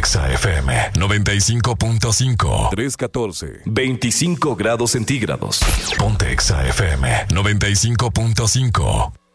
Exa FM 95.5. 314. 25 grados centígrados. Ponte Exa FM 95.5.